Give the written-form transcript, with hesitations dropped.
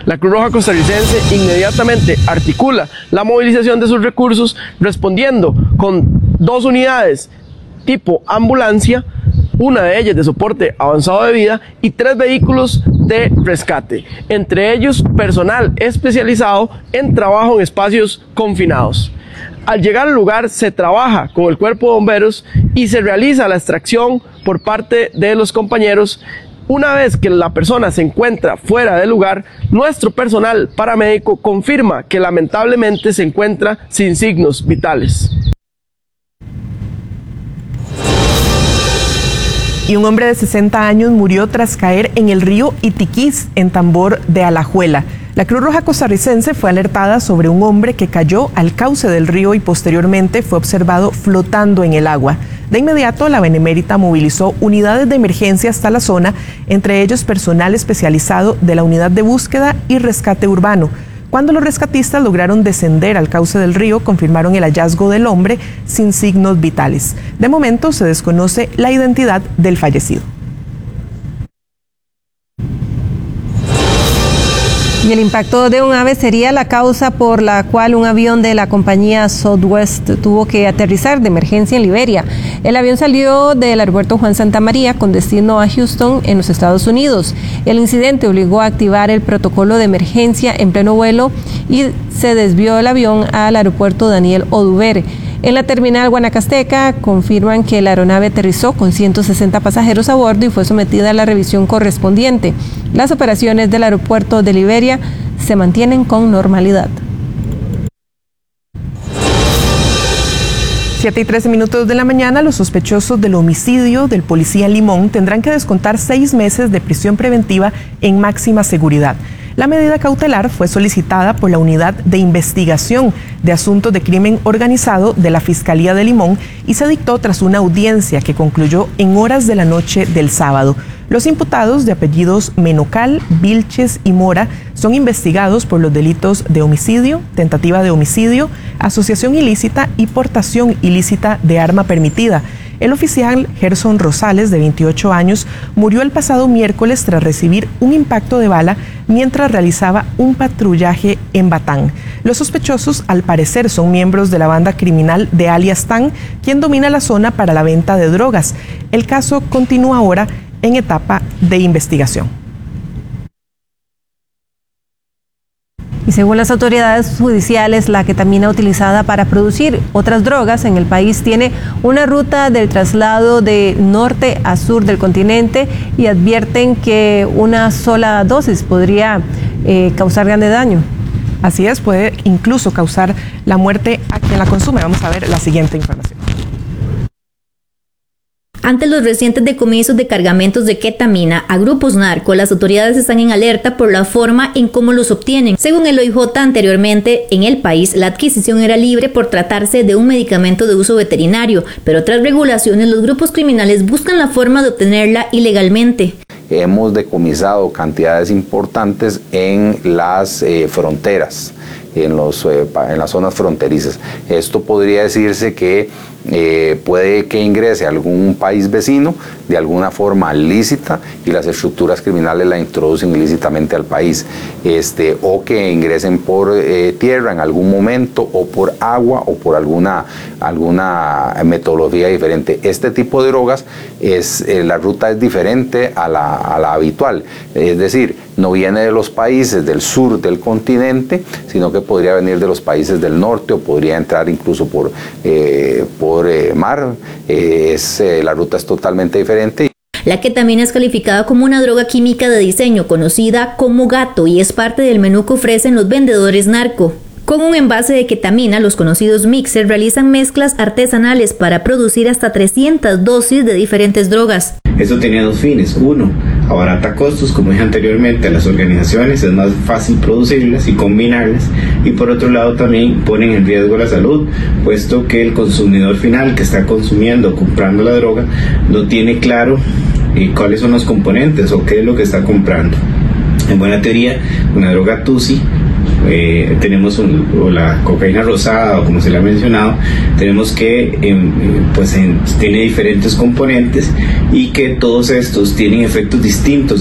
La Cruz Roja costarricense inmediatamente articula la movilización de sus recursos, respondiendo con 2 unidades tipo ambulancia, una de ellas de soporte avanzado de vida y 3 vehículos de rescate, entre ellos personal especializado en trabajo en espacios confinados. Al llegar al lugar se trabaja con el cuerpo de bomberos y se realiza la extracción por parte de los compañeros. Una vez que la persona se encuentra fuera del lugar, nuestro personal paramédico confirma que lamentablemente se encuentra sin signos vitales. Y un hombre de 60 años murió tras caer en el río Itiquís, en Tambor de Alajuela. La Cruz Roja costarricense fue alertada sobre un hombre que cayó al cauce del río y posteriormente fue observado flotando en el agua. De inmediato, la Benemérita movilizó unidades de emergencia hasta la zona, entre ellos personal especializado de la Unidad de Búsqueda y Rescate Urbano. Cuando los rescatistas lograron descender al cauce del río, confirmaron el hallazgo del hombre sin signos vitales. De momento se desconoce la identidad del fallecido. Y el impacto de un ave sería la causa por la cual un avión de la compañía Southwest tuvo que aterrizar de emergencia en Liberia. El avión salió del aeropuerto Juan Santamaría con destino a Houston, en los Estados Unidos. El incidente obligó a activar el protocolo de emergencia en pleno vuelo y se desvió el avión al aeropuerto Daniel Oduber. En la terminal guanacasteca confirman que la aeronave aterrizó con 160 pasajeros a bordo y fue sometida a la revisión correspondiente. Las operaciones del aeropuerto de Liberia se mantienen con normalidad. 7:13 de la mañana, los sospechosos del homicidio del policía Limón tendrán que descontar 6 meses de prisión preventiva en máxima seguridad. La medida cautelar fue solicitada por la Unidad de Investigación de Asuntos de Crimen Organizado de la Fiscalía de Limón y se dictó tras una audiencia que concluyó en horas de la noche del sábado. Los imputados de apellidos Menocal, Vilches y Mora son investigados por los delitos de homicidio, tentativa de homicidio, asociación ilícita y portación ilícita de arma permitida. El oficial Gerson Rosales, de 28 años, murió el pasado miércoles tras recibir un impacto de bala mientras realizaba un patrullaje en Batán. Los sospechosos, al parecer, son miembros de la banda criminal de alias Tan, quien domina la zona para la venta de drogas. El caso continúa ahora en etapa de investigación. Y según las autoridades judiciales, la ketamina utilizada para producir otras drogas en el país tiene una ruta del traslado de norte a sur del continente y advierten que una sola dosis podría causar grande daño. Así es, puede incluso causar la muerte a quien la consume. Vamos a ver la siguiente información. Ante los recientes decomisos de cargamentos de ketamina a grupos narco, las autoridades están en alerta por la forma en cómo los obtienen. Según el OIJ, anteriormente en el país la adquisición era libre por tratarse de un medicamento de uso veterinario, pero tras regulaciones los grupos criminales buscan la forma de obtenerla ilegalmente. Hemos decomisado cantidades importantes en las fronteras, en las zonas fronterizas. Esto podría decirse que puede que ingrese a algún país vecino de alguna forma ilícita y las estructuras criminales la introducen ilícitamente al país, o que ingresen por tierra en algún momento, o por agua, o por alguna metodología diferente. Este tipo de drogas, la ruta es diferente a la habitual, es decir, no viene de los países del sur del continente, sino que podría venir de los países del norte, o podría entrar incluso por mar. La ruta es totalmente diferente. La ketamina es calificada como una droga química de diseño conocida como gato y es parte del menú que ofrecen los vendedores narco. Con un envase de ketamina, los conocidos mixers realizan mezclas artesanales para producir hasta 300 dosis de diferentes drogas. Esto tenía dos fines. Uno, abarata costos, como dije anteriormente, a las organizaciones, es más fácil producirlas y combinarlas. Y por otro lado también ponen en riesgo la salud, puesto que el consumidor final que está consumiendo o comprando la droga no tiene claro cuáles son los componentes o qué es lo que está comprando. En buena teoría, una droga TUSI, tenemos la cocaína rosada, o como se le ha mencionado, tenemos que tiene diferentes componentes y que todos estos tienen efectos distintos.